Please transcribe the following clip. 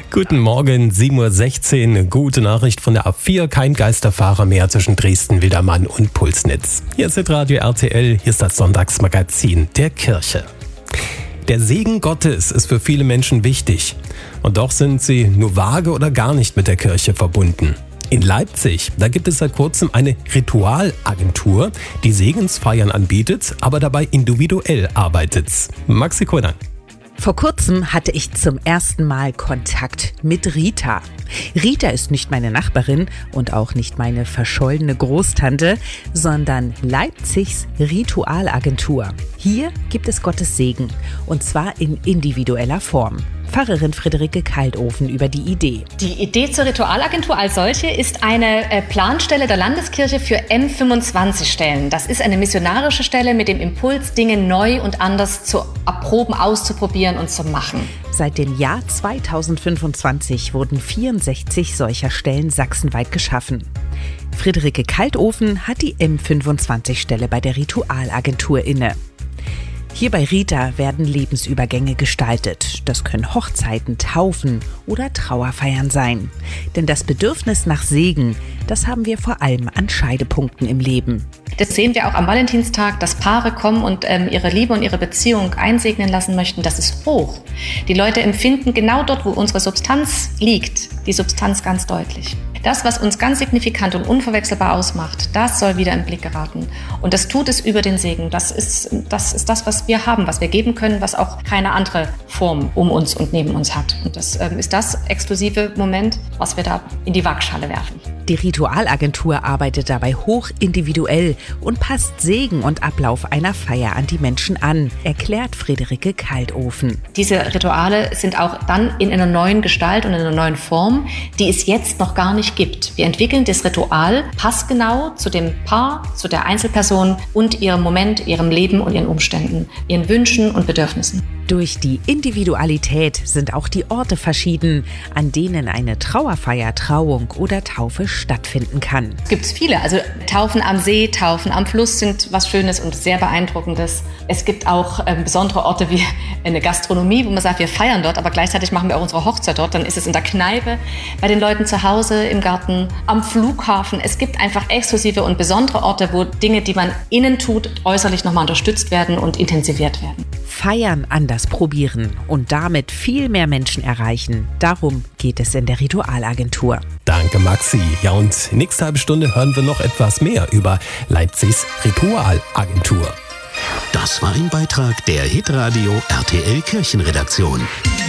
Guten Morgen, 7:16 Uhr. Gute Nachricht von der A4. Kein Geisterfahrer mehr zwischen Dresden, Wildermann und Pulsnitz. Hier ist Radio RTL, hier ist das Sonntagsmagazin der Kirche. Der Segen Gottes ist für viele Menschen wichtig. Und doch sind sie nur vage oder gar nicht mit der Kirche verbunden. In Leipzig, da gibt es seit kurzem eine Ritualagentur, die Segensfeiern anbietet, aber dabei individuell arbeitet. Maxi Konan. Vor kurzem hatte ich zum ersten Mal Kontakt mit Rita. Rita ist nicht meine Nachbarin und auch nicht meine verschollene Großtante, sondern Leipzigs Ritualagentur. Hier gibt es Gottes Segen, und zwar in individueller Form. Pfarrerin Friederike Kaltofen über die Idee. Die Idee zur Ritualagentur als solche ist eine Planstelle der Landeskirche für M25-Stellen. Das ist eine missionarische Stelle mit dem Impuls, Dinge neu und anders zu erproben, auszuprobieren und zu machen. Seit dem Jahr 2025 wurden 64 solcher Stellen sachsenweit geschaffen. Friederike Kaltofen hat die M25-Stelle bei der Ritualagentur inne. Hier bei Rita werden Lebensübergänge gestaltet. Das können Hochzeiten, Taufen oder Trauerfeiern sein. Denn das Bedürfnis nach Segen, das haben wir vor allem an Scheidepunkten im Leben. Das sehen wir auch am Valentinstag, dass Paare kommen und ihre Liebe und ihre Beziehung einsegnen lassen möchten. Das ist hoch. Die Leute empfinden genau dort, wo unsere Substanz liegt, die Substanz ganz deutlich. Das, was uns ganz signifikant und unverwechselbar ausmacht, das soll wieder in den Blick geraten. Und das tut es über den Segen. Das ist das, was wir haben, was wir geben können, was auch keine andere Form um uns und neben uns hat. Und das ist das exklusive Moment, was wir da in die Waagschale werfen. Die Ritualagentur arbeitet dabei hoch individuell und passt Segen und Ablauf einer Feier an die Menschen an, erklärt Friederike Kaltofen. Diese Rituale sind auch dann in einer neuen Gestalt und in einer neuen Form, die es jetzt noch gar nicht gibt. Wir entwickeln das Ritual passgenau zu dem Paar, zu der Einzelperson und ihrem Moment, ihrem Leben und ihren Umständen, ihren Wünschen und Bedürfnissen. Durch die Individualität sind auch die Orte verschieden, an denen eine Trauerfeier, Trauung oder Taufe stattfinden kann. Es gibt viele, also Taufen am See, Taufen am Fluss sind was Schönes und sehr Beeindruckendes. Es gibt auch besondere Orte wie eine Gastronomie, wo man sagt, wir feiern dort, aber gleichzeitig machen wir auch unsere Hochzeit dort. Dann ist es in der Kneipe, bei den Leuten zu Hause, im Garten, am Flughafen. Es gibt einfach exklusive und besondere Orte, wo Dinge, die man innen tut, äußerlich nochmal unterstützt werden und intensiviert werden. Feiern anders probieren und damit viel mehr Menschen erreichen. Darum geht es in der Ritualagentur. Danke, Maxi. Ja, und nächste halbe Stunde hören wir noch etwas mehr über Leipzigs Ritualagentur. Das war ein Beitrag der Hitradio RTL Kirchenredaktion.